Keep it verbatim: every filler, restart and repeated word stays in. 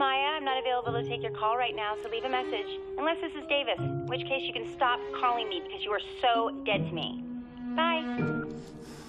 Maya. I'm not available to take your call right now, so leave a message. Unless this is Davis, in which case you can stop calling me because you are so dead to me. Bye.